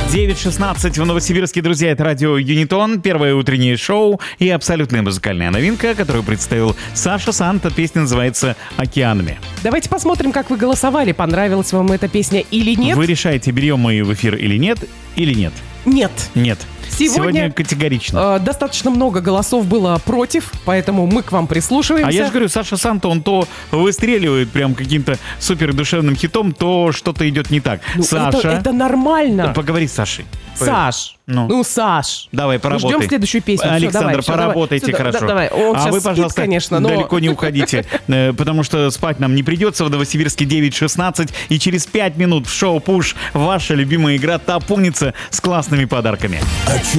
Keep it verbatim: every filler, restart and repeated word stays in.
девять шестнадцать в Новосибирске, друзья, это радио Юнитон, первое утреннее шоу и абсолютная музыкальная новинка, которую представил Саша Санта. Песня называется «Океанами». Давайте посмотрим, как вы голосовали, понравилась вам эта песня или нет. Вы решаете, берем мы ее в эфир или нет, или нет? Нет. Нет. Сегодня, Сегодня категорично. Э, достаточно много голосов было против, поэтому мы к вам прислушиваемся. А я же говорю, Саша Санта, он то выстреливает прям каким-то супер душевным хитом, то что-то идет не так. Ну, Саша, это, это нормально. поговори с Сашей. Саш, Ну. ну, Саш. Давай, поработай. Ждем следующую песню. Александр, все, давай, все, поработайте давай. хорошо. Да, давай. Он а сейчас вы, спит, пожалуйста, конечно, но... далеко не уходите, потому что спать нам не придется. В Новосибирске девять шестнадцать, и через пять минут в шоу «Пуш» ваша любимая игра «Топ умница» с классными подарками.